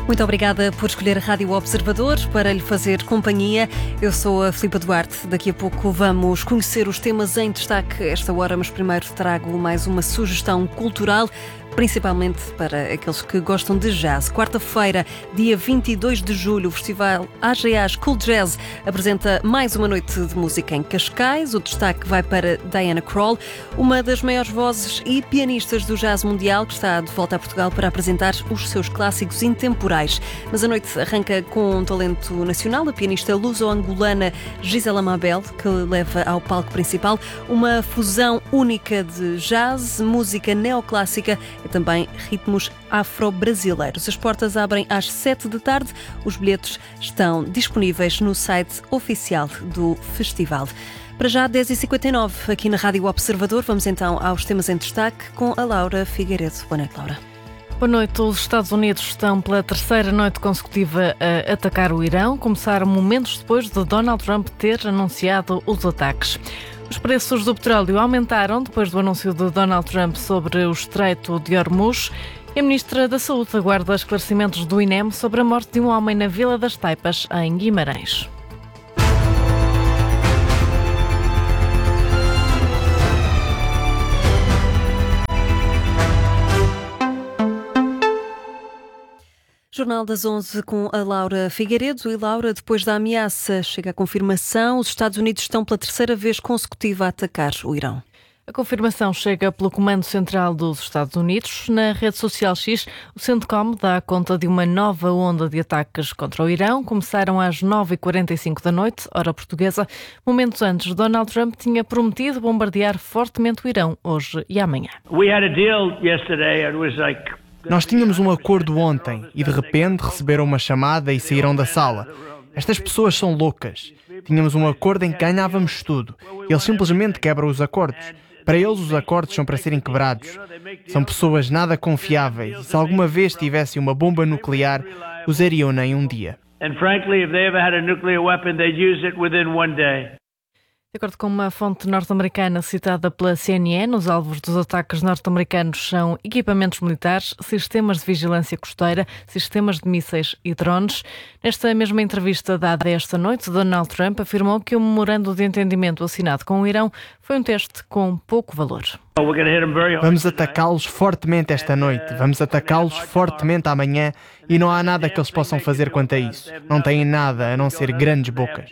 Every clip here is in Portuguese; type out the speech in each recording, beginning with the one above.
Muito obrigada por escolher a Rádio Observador para lhe fazer companhia. Eu sou a Filipa Duarte. Daqui a pouco vamos conhecer os temas em destaque esta hora, mas primeiro trago mais uma sugestão cultural, principalmente para aqueles que gostam de jazz. Quarta-feira, dia 22 de julho, o Festival AGAs Cool Jazz apresenta mais uma noite de música em Cascais. O destaque vai para Diana Krall, uma das maiores vozes e pianistas do jazz mundial, que está de volta a Portugal para apresentar os seus clássicos intemporais. Mas a noite arranca com um talento nacional, a pianista luso-angolana Gisela Mabel, que leva ao palco principal uma fusão única de jazz, música neoclássica e também ritmos afro-brasileiros. As portas abrem às 7 da tarde. Os bilhetes estão disponíveis no site oficial do festival. Para já, 10h59, aqui na Rádio Observador. Vamos então aos temas em destaque com a Laura Figueiredo. Boa noite, Laura. Boa noite. Os Estados Unidos estão pela terceira noite consecutiva a atacar o Irão. Começaram momentos depois de Donald Trump ter anunciado os ataques. Os preços do petróleo aumentaram depois do anúncio de Donald Trump sobre o Estreito de Hormuz. E a Ministra da Saúde aguarda esclarecimentos do INEM sobre a morte de um homem na Vila das Taipas, em Guimarães. Jornal das 11 com a Laura Figueiredo. E Laura, depois da ameaça, chega a confirmação. Os Estados Unidos estão pela terceira vez consecutiva a atacar o Irão. A confirmação chega pelo Comando Central dos Estados Unidos. Na rede social X, o CENTCOM dá conta de uma nova onda de ataques contra o Irão. Começaram às 9h45 da noite, hora portuguesa. Momentos antes, Donald Trump tinha prometido bombardear fortemente o Irão hoje e amanhã. Nós tínhamos um acordo ontem e de repente receberam uma chamada e saíram da sala. Estas pessoas são loucas. Tínhamos um acordo em que ganhávamos tudo. Eles simplesmente quebram os acordos. Para eles os acordos são para serem quebrados. São pessoas nada confiáveis e se alguma vez tivessem uma bomba nuclear, usariam-na em um dia. De acordo com uma fonte norte-americana citada pela CNN, os alvos dos ataques norte-americanos são equipamentos militares, sistemas de vigilância costeira, sistemas de mísseis e drones. Nesta mesma entrevista dada esta noite, Donald Trump afirmou que o memorando de entendimento assinado com o Irão foi um teste com pouco valor. Vamos atacá-los fortemente esta noite, vamos atacá-los fortemente amanhã e não há nada que eles possam fazer quanto a isso. Não têm nada a não ser grandes bocas.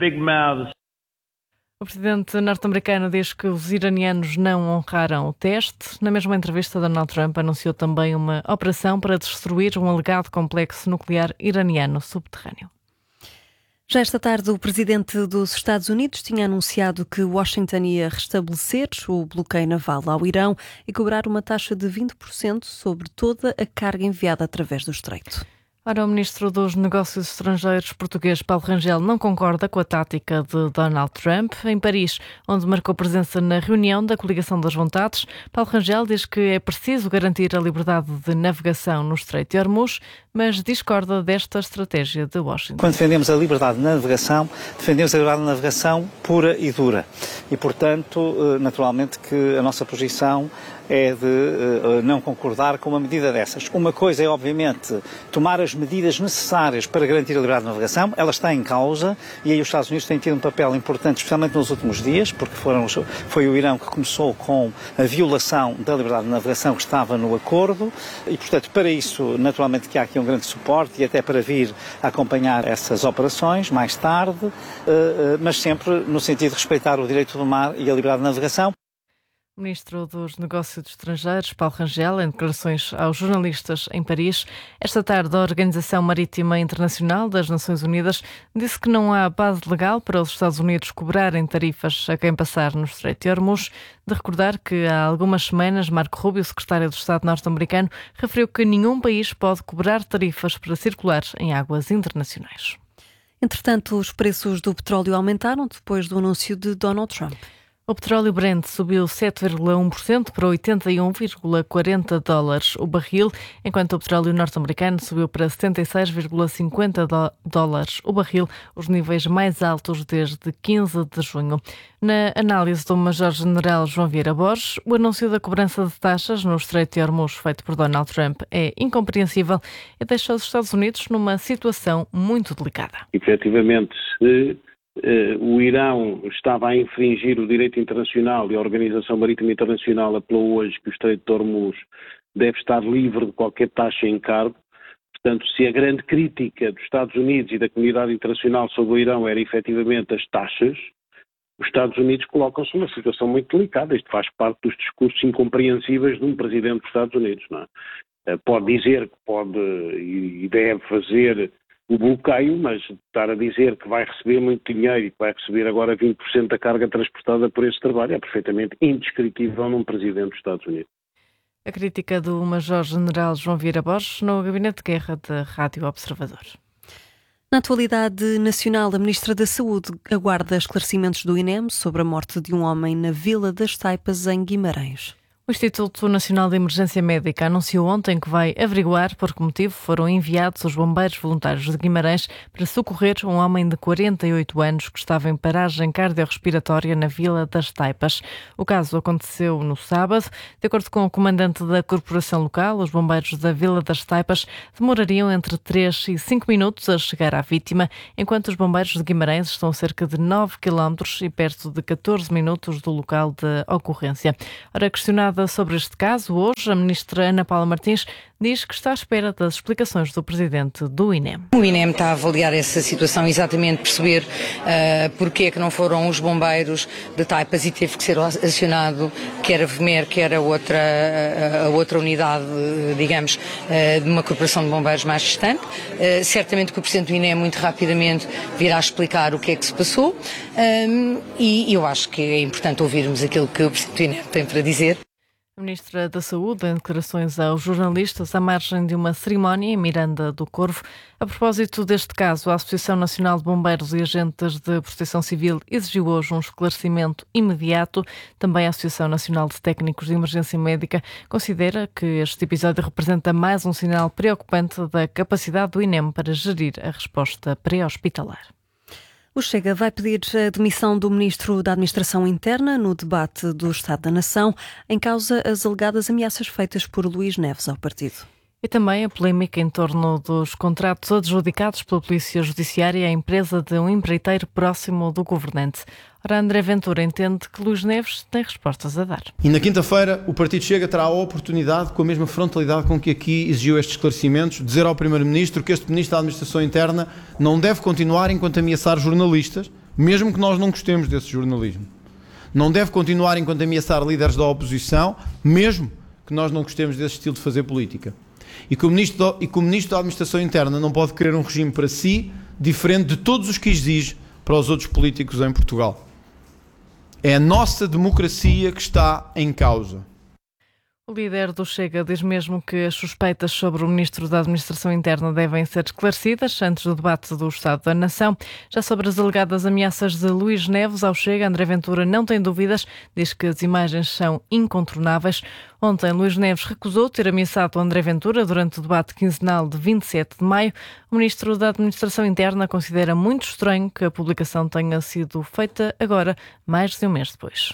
O presidente norte-americano diz que os iranianos não honraram o teste. Na mesma entrevista, Donald Trump anunciou também uma operação para destruir um alegado complexo nuclear iraniano subterrâneo. Já esta tarde, o presidente dos Estados Unidos tinha anunciado que Washington ia restabelecer o bloqueio naval ao Irão e cobrar uma taxa de 20% sobre toda a carga enviada através do Estreito. Ora, o ministro dos Negócios Estrangeiros português, Paulo Rangel, não concorda com a tática de Donald Trump. Em Paris, onde marcou presença na reunião da Coligação das Vontades, Paulo Rangel diz que é preciso garantir a liberdade de navegação no Estreito de Hormuz, mas discorda desta estratégia de Washington. Quando defendemos a liberdade de navegação, defendemos a liberdade de navegação pura e dura. E, portanto, naturalmente que a nossa posição é de não concordar com uma medida dessas. Uma coisa é, obviamente, tomar as medidas necessárias para garantir a liberdade de navegação. Ela está em causa e aí os Estados Unidos têm tido um papel importante, especialmente nos últimos dias, porque foi o Irão que começou com a violação da liberdade de navegação que estava no acordo e, portanto, para isso, naturalmente que há aqui um grande suporte e até para vir acompanhar essas operações mais tarde, mas sempre no sentido de respeitar o direito do mar e a liberdade de navegação. O ministro dos Negócios Estrangeiros, Paulo Rangel, em declarações aos jornalistas em Paris, esta tarde a Organização Marítima Internacional das Nações Unidas disse que não há base legal para os Estados Unidos cobrarem tarifas a quem passar no Estreito de Hormuz. De recordar que há algumas semanas Marco Rubio, secretário do Estado norte-americano, referiu que nenhum país pode cobrar tarifas para circular em águas internacionais. Entretanto, os preços do petróleo aumentaram depois do anúncio de Donald Trump. O petróleo Brent subiu 7,1% para 81,40 dólares o barril, enquanto o petróleo norte-americano subiu para 76,50 dólares o barril, os níveis mais altos desde 15 de junho. Na análise do Major-General João Vieira Borges, o anúncio da cobrança de taxas no Estreito de Hormuz feito por Donald Trump é incompreensível e deixa os Estados Unidos numa situação muito delicada. Efetivamente, se o Irão estava a infringir o direito internacional e a Organização Marítima Internacional apelou hoje que o Estreito de Hormuz deve estar livre de qualquer taxa em cargo. Portanto, se a grande crítica dos Estados Unidos e da comunidade internacional sobre o Irão era efetivamente as taxas, os Estados Unidos colocam-se numa situação muito delicada. Isto faz parte dos discursos incompreensíveis de um presidente dos Estados Unidos, não é? Pode dizer que pode e deve fazer o bloqueio, mas estar a dizer que vai receber muito dinheiro e que vai receber agora 20% da carga transportada por esse trabalho é perfeitamente indescritível num presidente dos Estados Unidos. A crítica do Major-General João Vieira Borges no Gabinete de Guerra da Rádio Observador. Na atualidade nacional, a Ministra da Saúde aguarda esclarecimentos do INEM sobre a morte de um homem na Vila das Taipas, em Guimarães. O Instituto Nacional de Emergência Médica anunciou ontem que vai averiguar por que motivo foram enviados os bombeiros voluntários de Guimarães para socorrer um homem de 48 anos que estava em paragem cardiorrespiratória na Vila das Taipas. O caso aconteceu no sábado. De acordo com o comandante da corporação local, os bombeiros da Vila das Taipas demorariam entre 3 e 5 minutos a chegar à vítima, enquanto os bombeiros de Guimarães estão a cerca de 9 km e perto de 14 minutos do local da ocorrência. Ora, questionada sobre este caso, hoje a ministra Ana Paula Martins diz que está à espera das explicações do presidente do INEM. O INEM está a avaliar essa situação, exatamente perceber porque é que não foram os bombeiros de Taipas e teve que ser acionado quer a VMER, quer a outra unidade, digamos, de uma corporação de bombeiros mais distante. Certamente que o presidente do INEM muito rapidamente virá explicar o que é que se passou e eu acho que é importante ouvirmos aquilo que o presidente do INEM tem para dizer. A Ministra da Saúde, em declarações aos jornalistas à margem de uma cerimónia em Miranda do Corvo. A propósito deste caso, a Associação Nacional de Bombeiros e Agentes de Proteção Civil exigiu hoje um esclarecimento imediato. Também a Associação Nacional de Técnicos de Emergência Médica considera que este episódio representa mais um sinal preocupante da capacidade do INEM para gerir a resposta pré-hospitalar. O Chega vai pedir a demissão do Ministro da Administração Interna no debate do Estado da Nação, em causa as alegadas ameaças feitas por Luís Neves ao partido. E também a polémica em torno dos contratos adjudicados pela Polícia Judiciária à empresa de um empreiteiro próximo do governante. Ora, André Ventura entende que Luís Neves tem respostas a dar. E na quinta-feira o Partido Chega terá a oportunidade, com a mesma frontalidade com que aqui exigiu estes esclarecimentos, dizer ao Primeiro-Ministro que este Ministro da Administração Interna não deve continuar enquanto ameaçar jornalistas, mesmo que nós não gostemos desse jornalismo. Não deve continuar enquanto ameaçar líderes da oposição, mesmo que nós não gostemos desse estilo de fazer política. E que o Ministro da Administração Interna não pode querer um regime para si diferente de todos os que exige para os outros políticos em Portugal. É a nossa democracia que está em causa. O líder do Chega diz mesmo que as suspeitas sobre o Ministro da Administração Interna devem ser esclarecidas antes do debate do Estado da Nação. Já sobre as alegadas ameaças de Luís Neves ao Chega, André Ventura não tem dúvidas, diz que as imagens são incontornáveis. Ontem, Luís Neves recusou ter ameaçado André Ventura durante o debate quinzenal de 27 de maio. O Ministro da Administração Interna considera muito estranho que a publicação tenha sido feita agora, mais de um mês depois.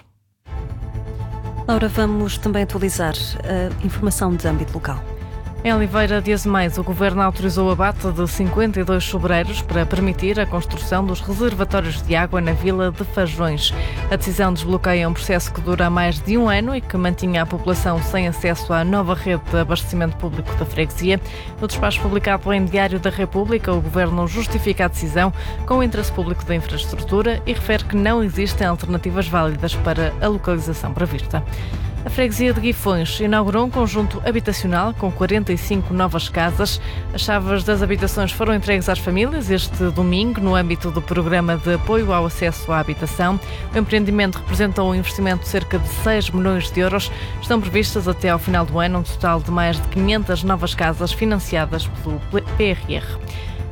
Laura, vamos também atualizar a informação de âmbito local. Em Oliveira de Azemais, o Governo autorizou o abate de 52 sobreiros para permitir a construção dos reservatórios de água na Vila de Fajões. A decisão desbloqueia um processo que dura mais de um ano e que mantinha a população sem acesso à nova rede de abastecimento público da freguesia. No despacho publicado em Diário da República, o Governo justifica a decisão com o interesse público da infraestrutura e refere que não existem alternativas válidas para a localização prevista. A freguesia de Guifões inaugurou um conjunto habitacional com 45 novas casas. As chaves das habitações foram entregues às famílias este domingo no âmbito do programa de apoio ao acesso à habitação. O empreendimento representou um investimento de cerca de 6 milhões de euros. Estão previstas até ao final do ano um total de mais de 500 novas casas financiadas pelo PRR.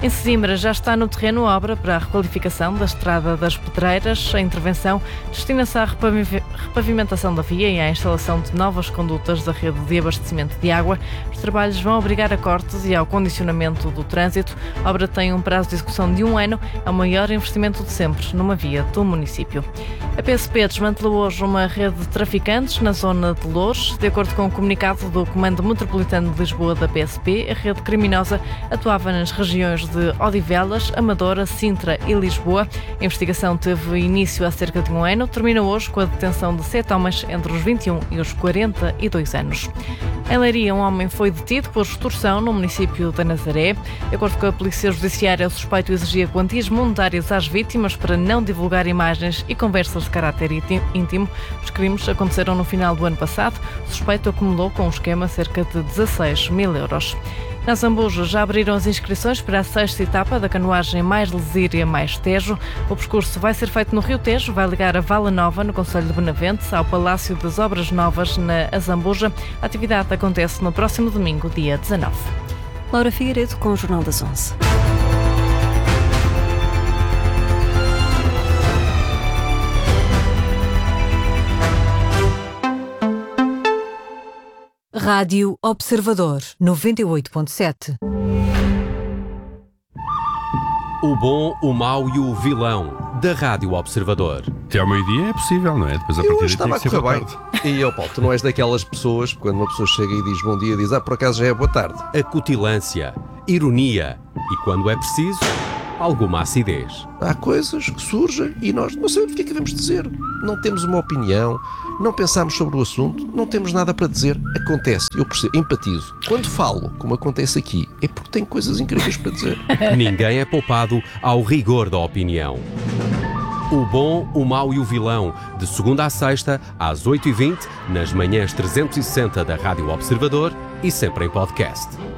Em Sesimbra já está no terreno obra para a requalificação da Estrada das Pedreiras. A intervenção destina-se à repavimentação da via e à instalação de novas condutas da rede de abastecimento de água. Os trabalhos vão obrigar a cortes e ao condicionamento do trânsito. A obra tem um prazo de execução de 1 ano. É o maior investimento de sempre numa via do município. A PSP desmantelou hoje uma rede de traficantes na zona de Loures. De acordo com o comunicado do Comando Metropolitano de Lisboa da PSP, a rede criminosa atuava nas regiões de Odivelas, Amadora, Sintra e Lisboa. A investigação teve início há cerca de 1 ano. Termina hoje com a detenção de 7 homens entre os 21 e os 42 anos. Em Leiria, um homem foi detido por extorsão no município de Nazaré. De acordo com a Polícia Judiciária, o suspeito exigia quantias monetárias às vítimas para não divulgar imagens e conversas de caráter íntimo. Os crimes aconteceram no final do ano passado. O suspeito acumulou com o esquema cerca de 16 mil euros. Na Zambuja já abriram as inscrições para a 6ª etapa da canoagem Mais Lesíria Mais Tejo. O percurso vai ser feito no Rio Tejo, vai ligar a Vala Nova, no concelho de Benavente, ao Palácio das Obras Novas, na Zambuja. A atividade acontece no próximo domingo, dia 19. Laura Figueiredo com o Jornal das 11. Rádio Observador 98.7. O bom, o mau e o vilão da Rádio Observador. Até ao meio-dia é possível, não é? Depois a partir daí tem que ser boa tarde. E, Paulo, tu não és daquelas pessoas, quando uma pessoa chega e diz bom dia, diz, por acaso já é boa tarde. Acutilância, ironia e, quando é preciso, alguma acidez. Há coisas que surgem e nós não sabemos o que é que devemos dizer. Não temos uma opinião, não pensamos sobre o assunto, não temos nada para dizer. Acontece, eu percebo, empatizo. Quando falo, como acontece aqui, é porque tenho coisas incríveis para dizer. Ninguém é poupado ao rigor da opinião. O bom, o mau e o vilão, de segunda à sexta, às 8h20, nas manhãs 360 da Rádio Observador e sempre em podcast.